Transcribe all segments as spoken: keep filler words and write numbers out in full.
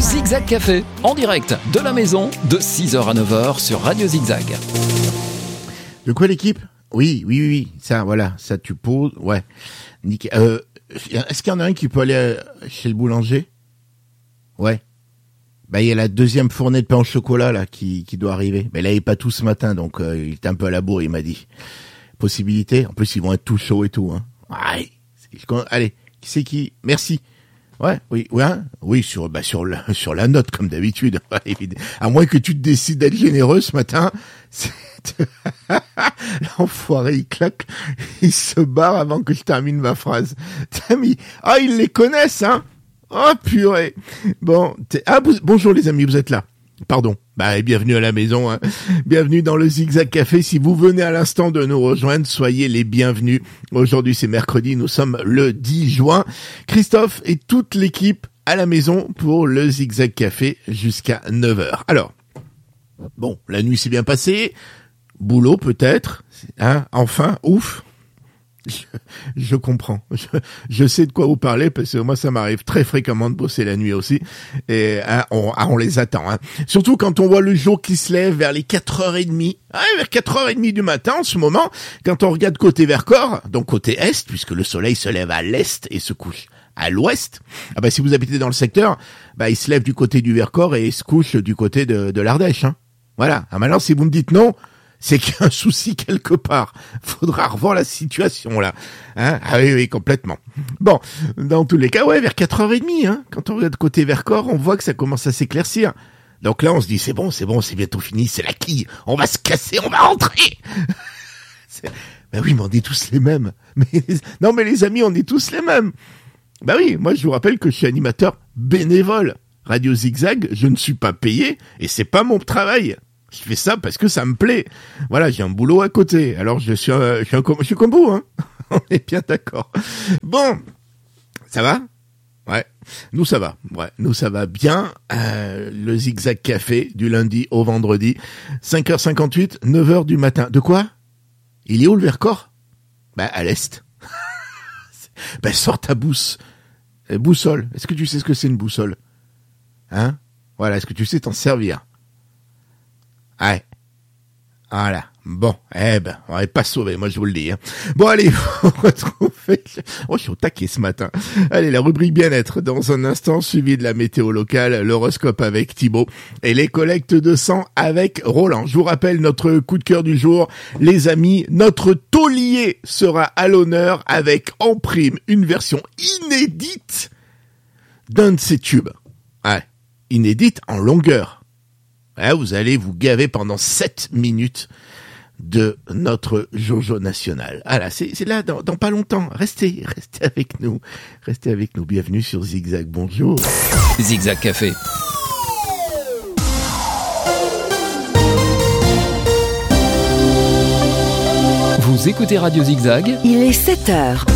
Zigzag Café, en direct de la maison, de six heures à neuf heures sur Radio Zigzag. De quoi l'équipe ? Oui, oui, oui, ça, voilà, ça tu poses, ouais. Nickel. Euh, est-ce qu'il y en a un qui peut aller chez le boulanger ? Ouais. Bah, il y a la deuxième fournée de pain au chocolat, là, qui, qui doit arriver. Mais là, il est pas tout ce matin, donc, euh, il était un peu à la bourre, il m'a dit. Possibilité. En plus, ils vont être tout chauds et tout, hein. Ouais. Allez. Qui c'est qui ? Merci. Ouais, oui, ouais, hein oui, sur, bah, sur la, sur la note, comme d'habitude. À moins que tu te décides d'être généreux ce matin. C'est... L'enfoiré, il claque, il se barre avant que je termine ma phrase. T'as mis, ah, ils les connaissent, hein? Oh, purée. Bon, t'es... ah, vous... bonjour les amis, vous êtes là. Pardon. Bah, et bienvenue à la maison, hein. Bienvenue dans le Zigzag Café. Si vous venez à l'instant de nous rejoindre, soyez les bienvenus. Aujourd'hui, c'est mercredi, nous sommes le dix juin. Christophe et toute l'équipe à la maison pour le Zigzag Café jusqu'à neuf heures. Alors, bon, la nuit s'est bien passée. Boulot peut-être, hein, enfin, ouf. Je, je comprends. Je, je sais de quoi vous parlez parce que moi ça m'arrive très fréquemment de bosser la nuit aussi et hein, on, ah, on les attend. Hein. Surtout quand on voit le jour qui se lève vers les quatre heures trente, hein, vers quatre heures trente du matin en ce moment, quand on regarde côté Vercors, donc côté est, puisque le soleil se lève à l'est et se couche à l'ouest. Ah bah si vous habitez dans le secteur, bah il se lève du côté du Vercors et il se couche du côté de, de l'Ardèche. Hein. Voilà. Ah, maintenant si vous me dites non, c'est qu'il y a un souci quelque part. Faudra revoir la situation, là. Hein ah oui, oui, complètement. Bon, dans tous les cas, ouais, vers quatre heures trente, hein. Quand on regarde côté Vercors, on voit que ça commence à s'éclaircir. Donc là, on se dit, c'est bon, c'est bon, c'est bientôt fini, c'est la quille. On va se casser, on va rentrer. c'est... Ben oui, mais on est tous les mêmes. Mais les... Non, mais les amis, on est tous les mêmes. Ben oui, moi, je vous rappelle que je suis animateur bénévole. Radio Zigzag, je ne suis pas payé et c'est pas mon travail. Je fais ça parce que ça me plaît. Voilà, j'ai un boulot à côté. Alors, je suis, un, je suis, un, je suis comme vous, hein. On est bien d'accord. Bon. Ça va ? Ouais. Nous, ça va. Ouais. Nous, ça va bien. Euh, le Zigzag Café du lundi au vendredi. cinq heures cinquante-huit, neuf heures du matin. De quoi ? Il est où le Vercors ? Bah, à l'est. Bah, sors ta bousse. Euh, boussole. Est-ce que tu sais ce que c'est une boussole ? Hein ? Voilà. Est-ce que tu sais t'en servir ? Ouais. Voilà. Bon. Eh ben, on n'est pas sauvé, moi je vous le dis. Hein. Bon, allez, on retrouve... Oh, je suis au taquet ce matin. Allez, la rubrique bien-être dans un instant, suivi de la météo locale, l'horoscope avec Thibaut et les collectes de sang avec Roland. Je vous rappelle notre coup de cœur du jour. Les amis, notre taulier sera à l'honneur avec en prime une version inédite d'un de ses tubes. Ouais. Inédite en longueur. Ouais, vous allez vous gaver pendant sept minutes de notre Jojo national. Ah là, c'est, c'est là dans, dans pas longtemps. Restez, restez avec nous. Restez avec nous. Bienvenue sur Zigzag. Bonjour. Zigzag Café. Vous écoutez Radio Zigzag ? Il est sept heures.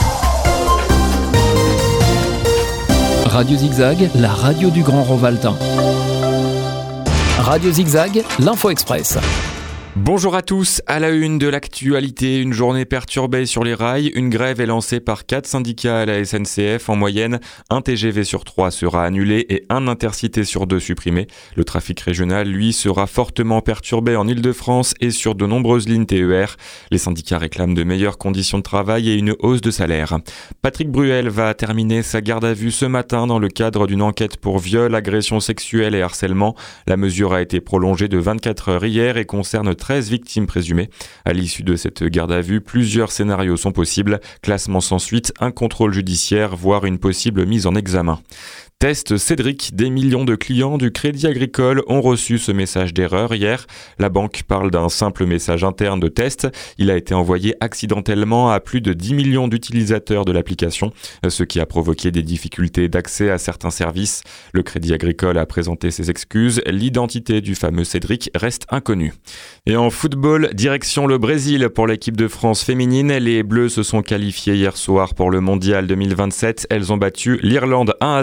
Radio Zigzag, la radio du Grand Rovaltin. Radio Zigzag, l'Info Express. Bonjour à tous, à la une de l'actualité, une journée perturbée sur les rails, une grève est lancée par quatre syndicats à la S N C F. En moyenne, un T G V sur trois sera annulé et un Intercité sur deux supprimé. Le trafic régional, lui, sera fortement perturbé en Île-de-France et sur de nombreuses lignes T E R. Les syndicats réclament de meilleures conditions de travail et une hausse de salaire. Patrick Bruel va terminer sa garde à vue ce matin dans le cadre d'une enquête pour viol, agression sexuelle et harcèlement. La mesure a été prolongée de vingt-quatre heures hier et concerne treize victimes présumées. À l'issue de cette garde à vue, plusieurs scénarios sont possibles. Classement sans suite, un contrôle judiciaire, voire une possible mise en examen. Test Cédric, des millions de clients du Crédit Agricole ont reçu ce message d'erreur hier. La banque parle d'un simple message interne de test. Il a été envoyé accidentellement à plus de dix millions d'utilisateurs de l'application, ce qui a provoqué des difficultés d'accès à certains services. Le Crédit Agricole a présenté ses excuses. L'identité du fameux Cédric reste inconnue. Et en football, direction le Brésil pour l'équipe de France féminine. Les Bleus se sont qualifiées hier soir pour le Mondial deux mille vingt-sept. Elles ont battu l'Irlande un à zéro à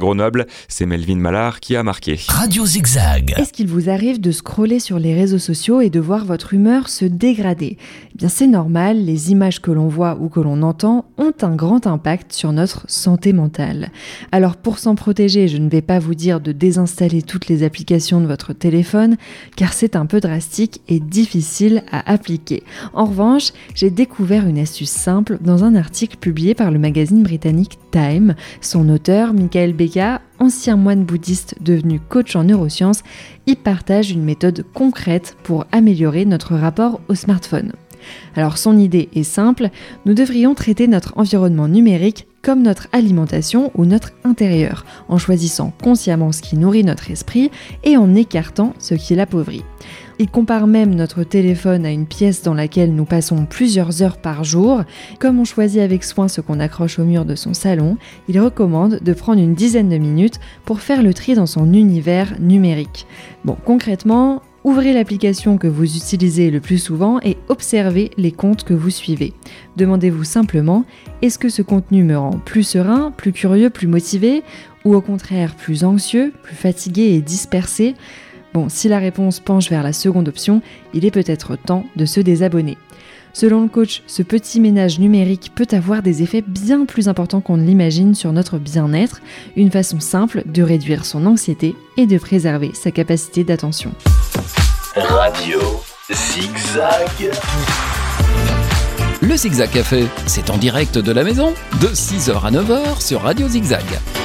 Grenoble. C'est Melvin Mallard qui a marqué. Radio Zigzag. Est-ce qu'il vous arrive de scroller sur les réseaux sociaux et de voir votre humeur se dégrader ? Eh bien, c'est normal, les images que l'on voit ou que l'on entend ont un grand impact sur notre santé mentale. Alors pour s'en protéger, je ne vais pas vous dire de désinstaller toutes les applications de votre téléphone, car c'est un peu drastique et difficile à appliquer. En revanche, j'ai découvert une astuce simple dans un article publié par le magazine britannique Time. Son auteur, Michael Becca, ancien moine bouddhiste devenu coach en neurosciences, y partage une méthode concrète pour améliorer notre rapport au smartphone. Alors son idée est simple, nous devrions traiter notre environnement numérique comme notre alimentation ou notre intérieur, en choisissant consciemment ce qui nourrit notre esprit et en écartant ce qui l'appauvrit. Il compare même notre téléphone à une pièce dans laquelle nous passons plusieurs heures par jour. Comme on choisit avec soin ce qu'on accroche au mur de son salon, il recommande de prendre une dizaine de minutes pour faire le tri dans son univers numérique. Bon, concrètement, ouvrez l'application que vous utilisez le plus souvent et observez les comptes que vous suivez. Demandez-vous simplement, est-ce que ce contenu me rend plus serein, plus curieux, plus motivé, ou au contraire plus anxieux, plus fatigué et dispersé ? Bon, si la réponse penche vers la seconde option, il est peut-être temps de se désabonner. Selon le coach, ce petit ménage numérique peut avoir des effets bien plus importants qu'on ne l'imagine sur notre bien-être, une façon simple de réduire son anxiété et de préserver sa capacité d'attention. Radio Zigzag. Le Zigzag Café, c'est en direct de la maison, de six heures à neuf heures sur Radio Zigzag.